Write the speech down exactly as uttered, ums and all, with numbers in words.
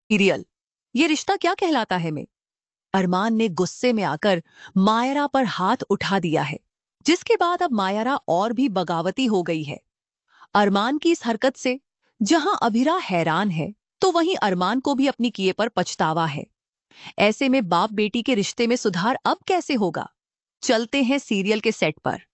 Serial ये रिश्ता क्या कहलाता है में अरमान ने गुस्से में आकर मायरा पर हाथ उठा दिया है, जिसके बाद अब मायरा और भी बगावती हो गई है। अरमान की इस हरकत से जहां अभिरा हैरान है, तो वहीं अरमान को भी अपनी किए पर पछतावा है। ऐसे में बाप बेटी के रिश्ते में सुधार अब कैसे होगा? चलते हैं सीरियल के सेट पर।